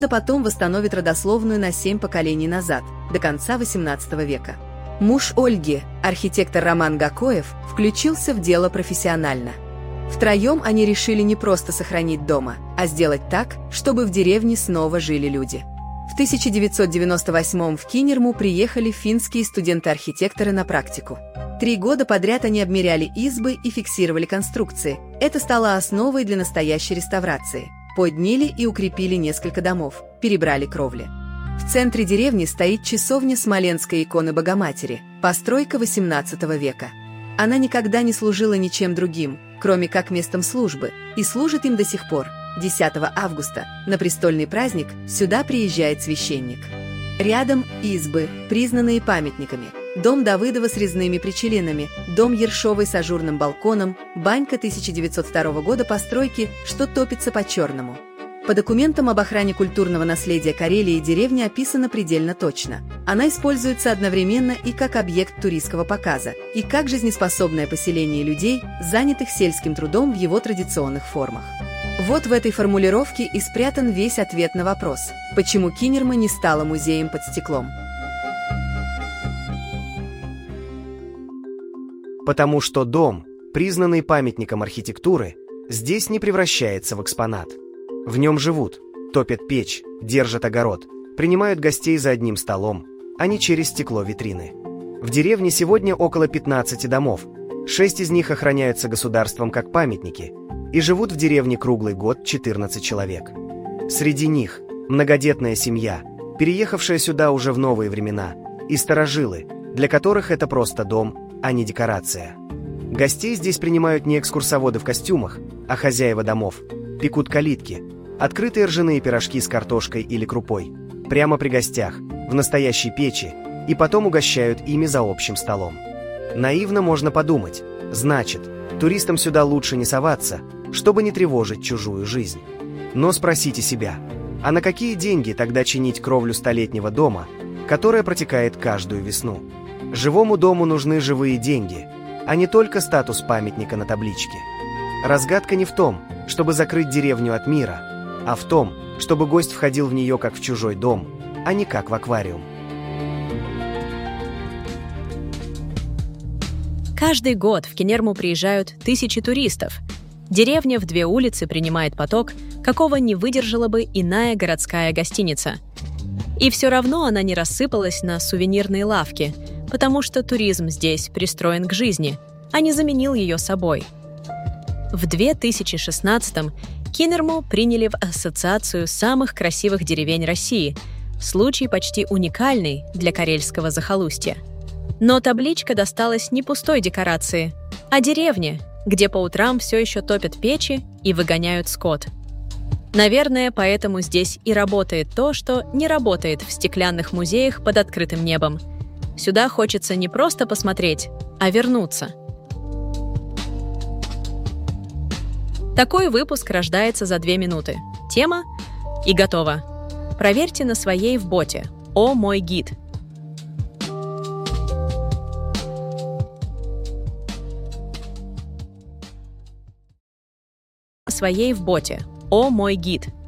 да потом восстановит родословную на 7 поколений назад, до конца XVIII века. Муж Ольги, архитектор Роман Гакоев, включился в дело профессионально. Втроем они решили не просто сохранить дома, а сделать так, чтобы в деревне снова жили люди. В 1998 в Кинерму приехали финские студенты-архитекторы на практику. 3 года подряд они обмеряли избы и фиксировали конструкции. Это стало основой для настоящей реставрации. Подняли и укрепили несколько домов, перебрали кровли. В центре деревни стоит часовня Смоленской иконы Богоматери, постройка XVIII века. Она никогда не служила ничем другим, кроме как местом службы, и служит им до сих пор. 10 августа, на престольный праздник, сюда приезжает священник. Рядом избы, признанные памятниками. Дом Давыдова с резными причелинами, дом Ершовой с ажурным балконом, банька 1902 года постройки, что топится по-черному. По документам об охране культурного наследия Карелии деревня описана предельно точно. Она используется одновременно и как объект туристского показа, и как жизнеспособное поселение людей, занятых сельским трудом в его традиционных формах. Вот в этой формулировке и спрятан весь ответ на вопрос, почему Кинерма не стала музеем под стеклом. Потому что дом, признанный памятником архитектуры, здесь не превращается в экспонат. В нем живут, топят печь, держат огород, принимают гостей за одним столом, а не через стекло витрины. В деревне сегодня около 15 домов, 6 из них охраняются государством как памятники, и живут в деревне круглый год 14 человек. Среди них многодетная семья, переехавшая сюда уже в новые времена, и старожилы, для которых это просто дом, а не декорация. Гостей здесь принимают не экскурсоводы в костюмах, а хозяева домов, пекут калитки, открытые ржаные пирожки с картошкой или крупой, прямо при гостях, в настоящей печи, и потом угощают ими за общим столом. Наивно можно подумать, значит, туристам сюда лучше не соваться, чтобы не тревожить чужую жизнь. Но спросите себя, а на какие деньги тогда чинить кровлю столетнего дома, которая протекает каждую весну? Живому дому нужны живые деньги, а не только статус памятника на табличке. Разгадка не в том, чтобы закрыть деревню от мира, а в том, чтобы гость входил в нее как в чужой дом, а не как в аквариум. Каждый год в Кинерму приезжают тысячи туристов. Деревня в 2 улицы принимает поток, какого не выдержала бы иная городская гостиница. И все равно она не рассыпалась на сувенирные лавки, потому что туризм здесь пристроен к жизни, а не заменил ее собой. В 2016-м Кинерму приняли в Ассоциацию самых красивых деревень России, случай почти уникальный для карельского захолустья. Но табличка досталась не пустой декорации, а деревне, где по утрам все еще топят печи и выгоняют скот. Наверное, поэтому здесь и работает то, что не работает в стеклянных музеях под открытым небом. Сюда хочется не просто посмотреть, а вернуться. Такой выпуск рождается за 2 минуты. Тема и готово. Проверьте на своей в боте «О, мой гид». Своей в боте «О, мой гид».